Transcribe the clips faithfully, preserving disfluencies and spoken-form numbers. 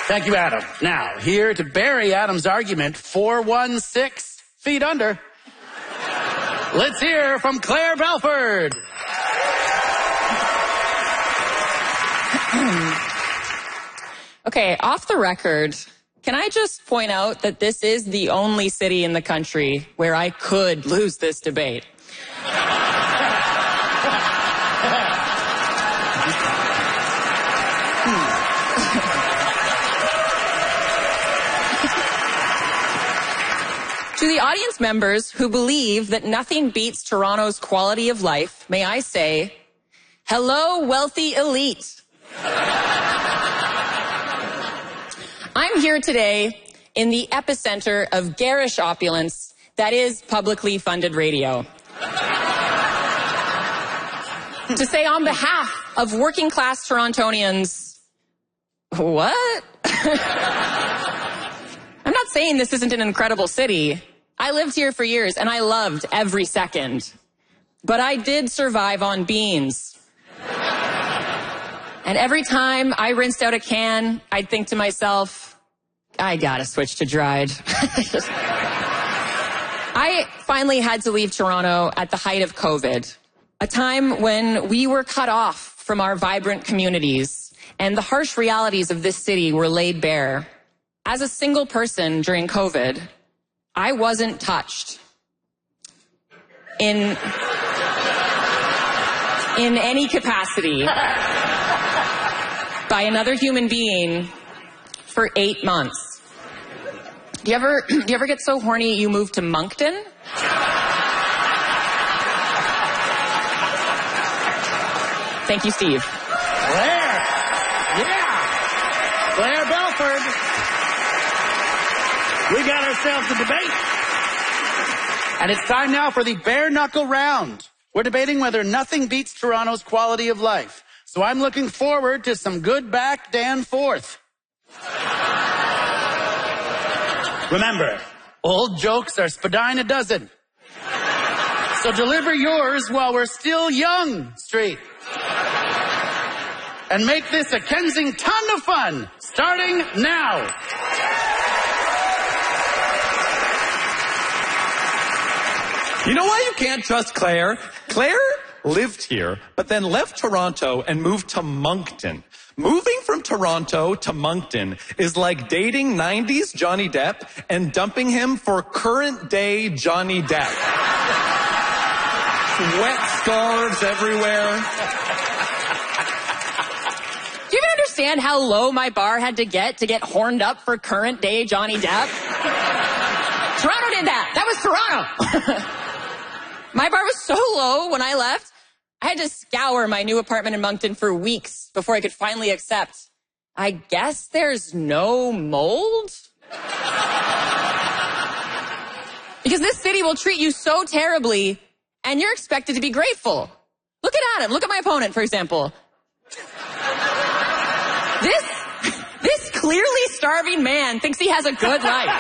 Thank you, Adam. Now, here to bury Adam's argument, four one six feet under. Let's hear from Claire Belford. Okay, off the record, can I just point out that this is the only city in the country where I could lose this debate? To the audience members who believe that nothing beats Toronto's quality of life, may I say, hello, wealthy elite. I'm here today in the epicenter of garish opulence that is publicly funded radio. To say on behalf of working class Torontonians, what? I'm not saying this isn't an incredible city. I lived here for years and I loved every second. But I did survive on beans. And every time I rinsed out a can, I'd think to myself, I gotta switch to dried. I finally had to leave Toronto at the height of COVID, a time when we were cut off from our vibrant communities and the harsh realities of this city were laid bare. As a single person during COVID, I wasn't touched in, in any capacity by another human being for eight months. Do you ever, do you ever get so horny you move to Moncton? Thank you, Steve. Claire. Yeah. Claire Belford. We got ourselves a debate. And it's time now for the bare knuckle round. We're debating whether nothing beats Toronto's quality of life. So I'm looking forward to some good back Dan Forth. Remember, old jokes are spadine a dozen. So deliver yours while we're still young, Street. And make this a Kensington of fun, starting now. You know why you can't trust Claire? Claire lived here, but then left Toronto and moved to Moncton. Moving from Toronto to Moncton is like dating nineties Johnny Depp and dumping him for current day Johnny Depp. Wet scarves everywhere. Do you even understand how low my bar had to get to get horned up for current day Johnny Depp? Toronto did that. That was Toronto. My bar was so low when I left, I had to scour my new apartment in Moncton for weeks before I could finally accept, I guess there's no mold? Because this city will treat you so terribly, and you're expected to be grateful. Look at Adam. Look at my opponent, for example. This, this clearly starving man thinks he has a good life.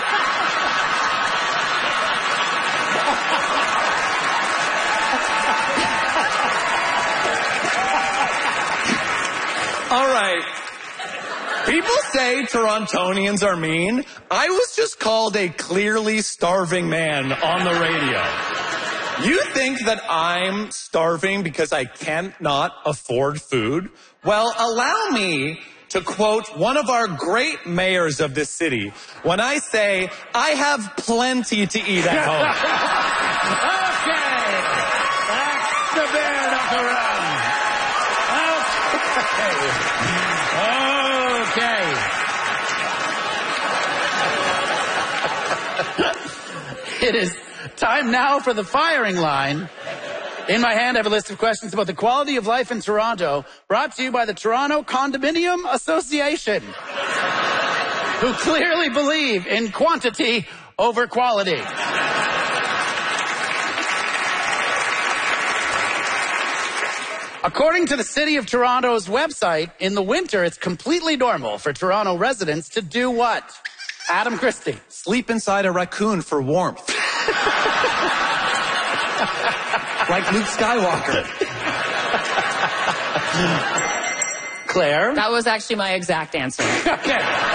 All right. People say Torontonians are mean. I was just called a clearly starving man on the radio. You think that I'm starving because I cannot afford food? Well, allow me to quote one of our great mayors of this city when I say, I have plenty to eat at home. Okay. That's the bare knuckle round. Okay. It is time now for the firing line. In my hand, I have a list of questions about the quality of life in Toronto, brought to you by the Toronto Condominium Association, who clearly believe in quantity over quality. According to the City of Toronto's website, in the winter, it's completely normal for Toronto residents to do what? Adam Christie. Sleep inside a raccoon for warmth. Like Luke Skywalker. Claire? That was actually my exact answer. Okay.